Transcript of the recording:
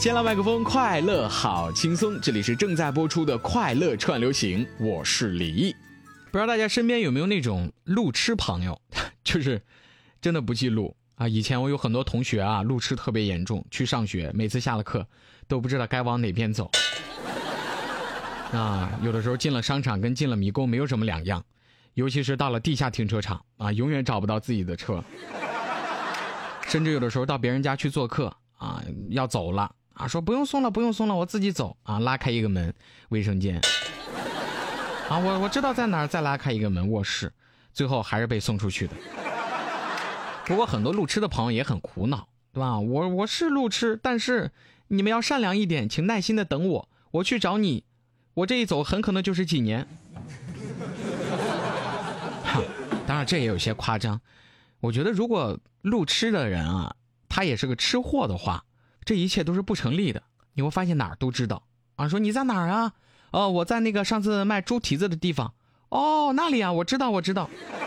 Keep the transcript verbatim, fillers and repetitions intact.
先来麦克风，快乐好轻松，这里是正在播出的快乐串流行，我是李毅。不知道大家身边有没有那种路痴朋友，就是真的不记路啊。以前我有很多同学啊，路痴特别严重，去上学每次下了课都不知道该往哪边走啊。有的时候进了商场跟进了迷宫没有什么两样，尤其是到了地下停车场啊，永远找不到自己的车。甚至有的时候到别人家去做客啊，要走了啊，说不用送了不用送了，我自己走啊，拉开一个门，卫生间啊，我我知道在哪儿，再拉开一个门，卧室，最后还是被送出去的。不过很多路痴的朋友也很苦恼，对吧？我我是路痴，但是你们要善良一点，请耐心的等我，我去找你，我这一走很可能就是几年。当然这也有些夸张，我觉得如果路痴的人啊，他也是个吃货的话，这一切都是不成立的。你会发现哪儿都知道啊，说你在哪儿啊？哦，我在那个上次卖猪蹄子的地方。哦，那里啊，我知道我知道。